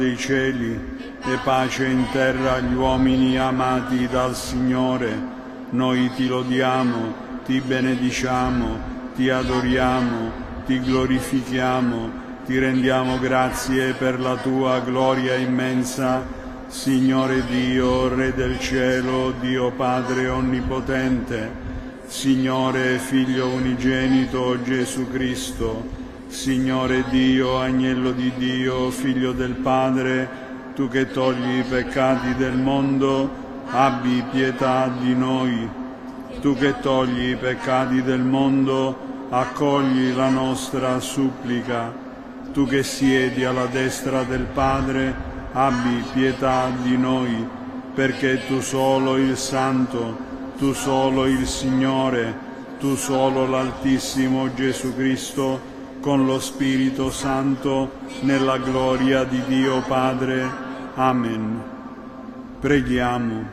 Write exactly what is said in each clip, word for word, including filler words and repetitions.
dei cieli e pace in terra agli uomini amati dal Signore. Noi ti lodiamo, ti benediciamo, ti adoriamo, ti glorifichiamo, ti rendiamo grazie per la tua gloria immensa, Signore Dio, Re del cielo, Dio Padre onnipotente, Signore Figlio unigenito Gesù Cristo, Signore Dio, Agnello di Dio, Figlio del Padre, tu che togli i peccati del mondo, abbi pietà di noi. Tu che togli i peccati del mondo, accogli la nostra supplica. Tu che siedi alla destra del Padre, abbi pietà di noi, perché tu solo il Santo, tu solo il Signore, tu solo l'Altissimo Gesù Cristo, con lo Spirito Santo, nella gloria di Dio Padre. Amen. Preghiamo.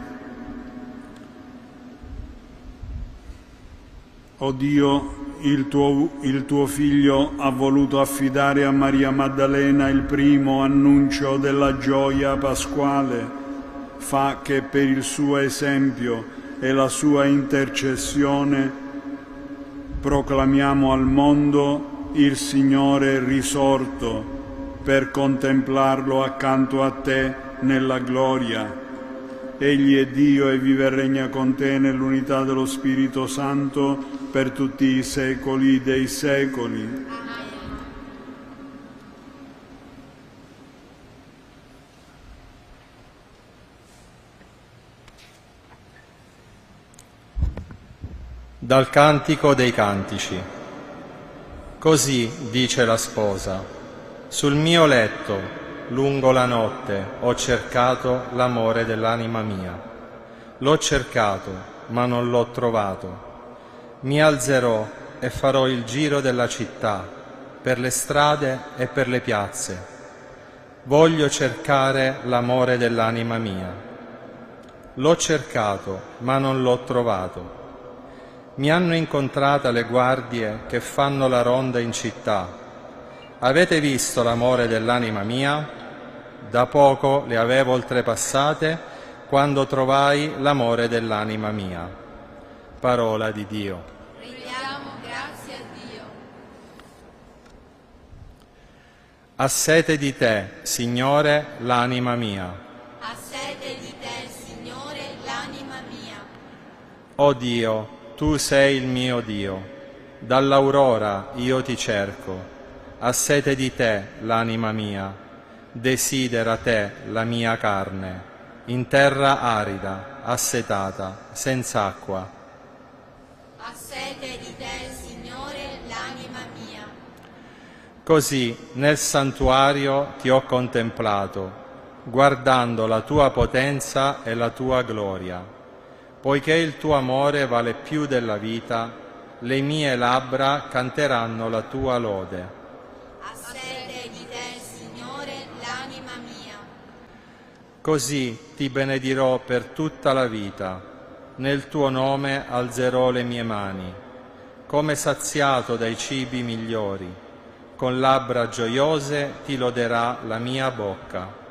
O Dio, il tuo, il tuo Figlio ha voluto affidare a Maria Maddalena il primo annuncio della gioia pasquale. Fa che per il suo esempio e la sua intercessione proclamiamo al mondo il Signore risorto, per contemplarlo accanto a te nella gloria. Egli è Dio e vive e regna con te nell'unità dello Spirito Santo per tutti i secoli dei secoli. Dal Cantico dei Cantici. Così dice la sposa: sul mio letto, lungo la notte, ho cercato l'amore dell'anima mia. L'ho cercato, ma non l'ho trovato. Mi alzerò e farò il giro della città, per le strade e per le piazze. Voglio cercare l'amore dell'anima mia. L'ho cercato, ma non l'ho trovato. Mi hanno incontrata le guardie che fanno la ronda in città. Avete visto l'amore dell'anima mia? Da poco le avevo oltrepassate quando trovai l'amore dell'anima mia. Parola di Dio. Rendiamo grazie a Dio. Ha sete di te, Signore, l'anima mia. Ha sete di te, Signore, l'anima mia. O Dio, tu sei il mio Dio, dall'aurora io ti cerco, ha sete di te l'anima mia, desidera te la mia carne, in terra arida, assetata, senza acqua. Ha sete di te, Signore, l'anima mia. Così nel santuario ti ho contemplato, guardando la tua potenza e la tua gloria. Poiché il tuo amore vale più della vita, le mie labbra canteranno la tua lode. Ha sete di te, Signore, l'anima mia. Così ti benedirò per tutta la vita, nel tuo nome alzerò le mie mani, come saziato dai cibi migliori, con labbra gioiose ti loderà la mia bocca.